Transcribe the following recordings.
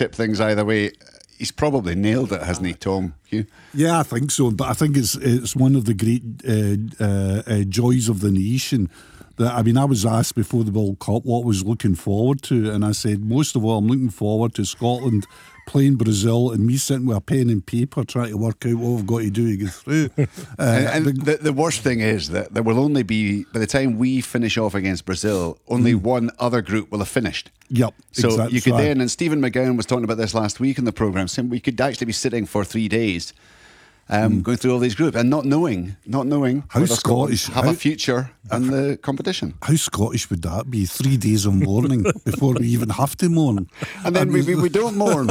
tip things either way. He's probably nailed it, hasn't he, Tom? Hugh? Yeah, I think so. But I think it's one of the great joys of the nation. That, I mean, I was asked before the World Cup what I was looking forward to, and I said most of all I'm looking forward to Scotland playing Brazil and me sitting with a pen and paper trying to work out what we've got to do to get through. And the worst thing is that there will only be, by the time we finish off against Brazil, only one other group will have finished. Yep. So exactly. you could then, and Stephen McGowan was talking about this last week in the programme, saying we could actually be sitting for 3 days going through all these groups and not knowing how whether Scottish have a future in the competition. How Scottish would that be? 3 days of mourning before we even have to mourn, and then we don't mourn.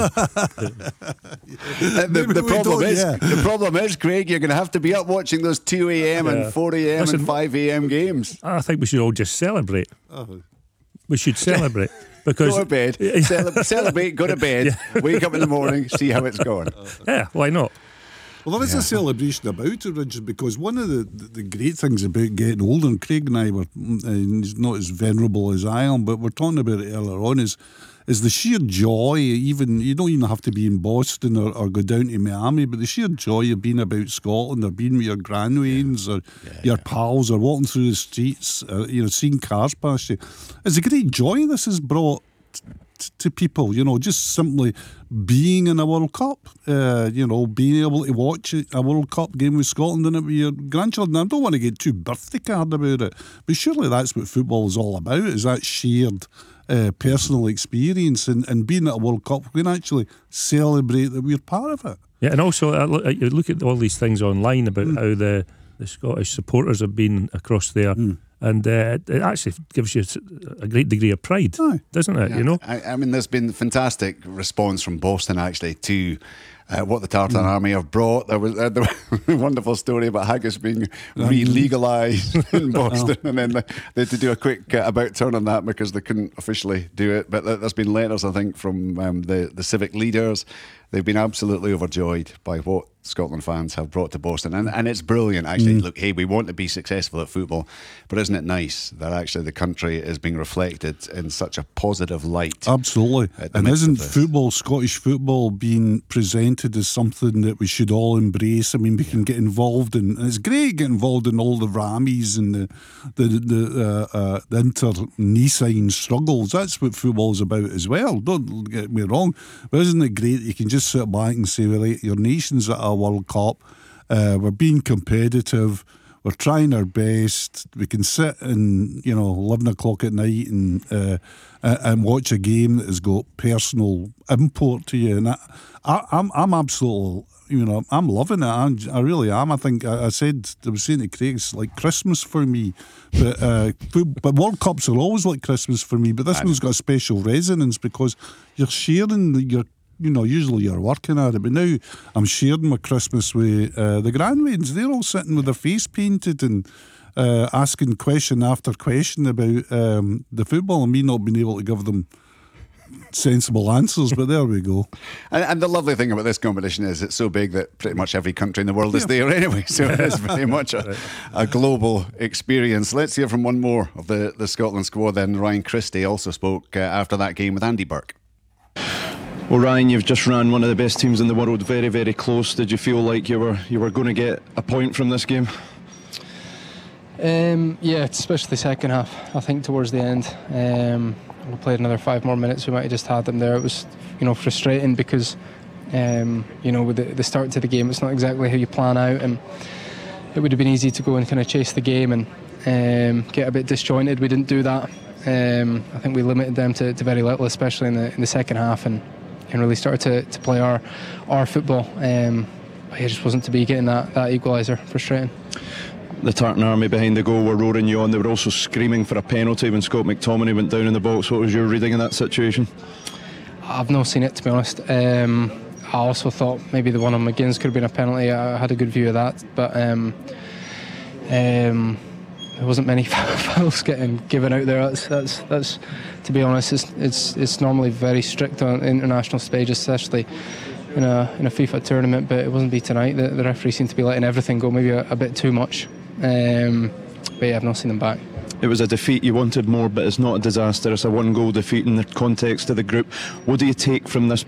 The problem is, Craig, you're going to have to be up watching those 2 a.m. and 4 a.m. and 5 a.m. games. I think we should all just celebrate. We should celebrate. Because go to bed, celebrate, go to bed, wake up in the morning, see how it's going. Yeah, why not? Well, there is a celebration about it, Richard, because one of the great things about getting older, and Craig and I were, he's not as venerable as I am, but we're talking about it earlier on, is the sheer joy. Even you don't even have to be in Boston or go down to Miami, but the sheer joy of being about Scotland or being with your grandwains or your pals or walking through the streets, seeing cars past you. It's a great joy this has brought to people, just simply being in a World Cup, being able to watch a World Cup game with Scotland and it with your grandchildren. I don't want to get too birthday card about it, but surely that's what football is all about, is that shared personal experience and being at a World Cup, we can actually celebrate that we're part of it. Yeah, and also you look at all these things online about how the Scottish supporters have been across there. And it actually gives you a great degree of pride, doesn't it? Yeah. I mean, there's been fantastic response from Boston actually to what the Tartan Army have brought. There was a wonderful story about haggis being re-legalised in Boston, and then they had to do a quick about turn on that because they couldn't officially do it. But there's been letters, I think, from the civic leaders. They've been absolutely overjoyed by what Scotland fans have brought to Boston, and it's brilliant actually. Look, hey, we want to be successful at football, but isn't it nice that actually the country is being reflected in such a positive light? Absolutely. And isn't football, Scottish football, being presented as something that we should all embrace? I mean, we can get involved in, and it's great to get involved in all the rammies and the internecine struggles. That's what football's about as well, don't get me wrong, but isn't it great you can just sit back and say, well, your nation's at a World Cup, we're being competitive, we're trying our best, we can sit and 11 o'clock at night and watch a game that has got personal import to you, and I'm absolutely, I'm loving it. I really am. I think I was saying to Craig, it's like Christmas for me, but World Cups are always like Christmas for me, but this one's got a special resonance because you're sharing usually you're working at it, but now I'm sharing my Christmas with the grandwains. They're all sitting with their face painted and asking question after question about the football, and me not being able to give them sensible answers, but there we go. And the lovely thing about this competition is it's so big that pretty much every country in the world is there anyway, so it is very much a global experience. Let's hear from one more of the Scotland squad then. Ryan Christie also spoke after that game with Andy Burke. Well, Ryan, you've just ran one of the best teams in the world, very, very close. Did you feel like you were going to get a point from this game? Yeah, especially the second half. I think towards the end, we played another 5 more minutes. We might have just had them there. It was, frustrating because, with the start to the game, it's not exactly how you plan out, and it would have been easy to go and kind of chase the game and get a bit disjointed. We didn't do that. I think we limited them to very little, especially in the second half, and really started to play our football. It just wasn't to be getting that equaliser. Frustrating. The Tartan Army behind the goal were roaring you on. They were also screaming for a penalty when Scott McTominay went down in the box. What was your reading in that situation? I've not seen it, to be honest. I also thought maybe the one on McGinn's could have been a penalty. I had a good view of that, but there wasn't many fouls getting given out there. That's to be honest, it's normally very strict on international stages, especially in a FIFA tournament. But it wasn't be tonight. The referee seemed to be letting everything go, maybe a bit too much. But yeah, I've not seen them back. It was a defeat you wanted more, but it's not a disaster. It's a 1-goal defeat in the context of the group. What do you take from this